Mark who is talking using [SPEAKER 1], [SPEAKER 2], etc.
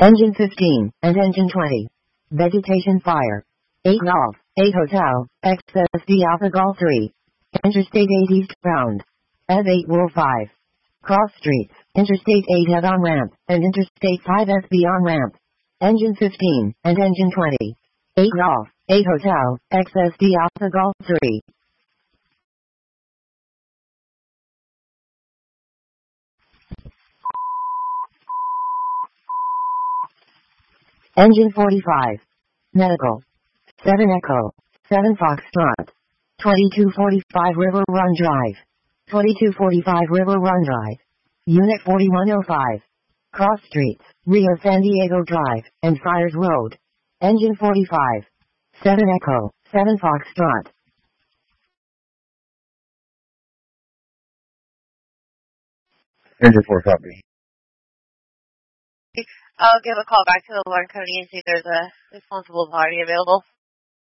[SPEAKER 1] Engine 15 and engine 20. Vegetation fire. 8 Golf, 8 Hotel, XSD Alpha Golf 3. Interstate 8 eastbound. S8 Wool 5. Cross streets, Interstate 8 head-on ramp, and Interstate 5 SB on ramp. Engine 15 and engine 20. 8 Golf, 8 Hotel, XSD Alpha Golf 3. Engine 45. Medical. 7 Echo. 7 Foxtrot. 2245 River Run Drive. 2245 River Run Drive. Unit 4105. Cross streets, Rio San Diego Drive, and Friars Road. Engine 45. 7 Echo. 7 Foxtrot.
[SPEAKER 2] Engine 4 copy.
[SPEAKER 3] I'll give a call back to the Warren County and see if there's a responsible party available.